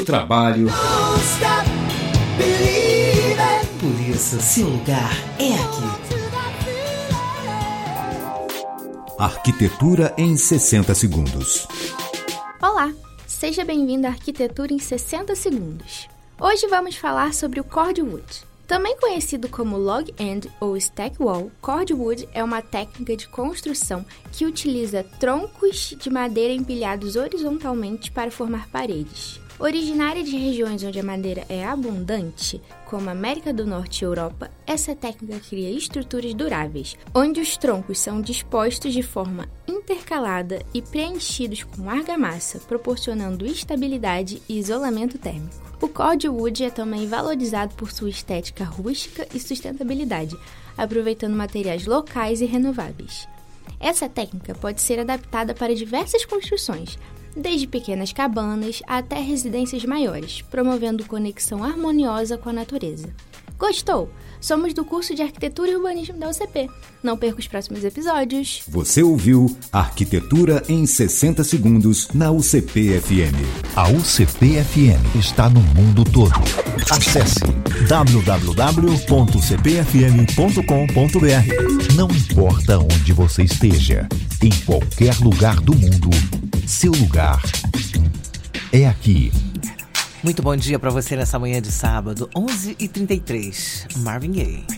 seu trabalho. Por isso, seu lugar é aqui. Arquitetura em 60 segundos. Olá, seja bem-vindo à Arquitetura em 60 segundos. Hoje vamos falar sobre o cordwood. Também conhecido como log end ou stack wall, cordwood é uma técnica de construção que utiliza troncos de madeira empilhados horizontalmente para formar paredes. Originária de regiões onde a madeira é abundante, como América do Norte e Europa, essa técnica cria estruturas duráveis, onde os troncos são dispostos de forma intercalada e preenchidos com argamassa, proporcionando estabilidade e isolamento térmico. O cordwood é também valorizado por sua estética rústica e sustentabilidade, aproveitando materiais locais e renováveis. Essa técnica pode ser adaptada para diversas construções, desde pequenas cabanas até residências maiores, promovendo conexão harmoniosa com a natureza. Gostou? Somos do curso de Arquitetura e Urbanismo da UCP. Não perca os próximos episódios. Você ouviu Arquitetura em 60 segundos na UCP-FM. A UCP-FM está no mundo todo. Acesse www.cpfm.com.br. Não importa onde você esteja, em qualquer lugar do mundo, seu lugar é aqui. Muito bom dia para você nessa manhã de sábado, 11h33. Marvin Gaye.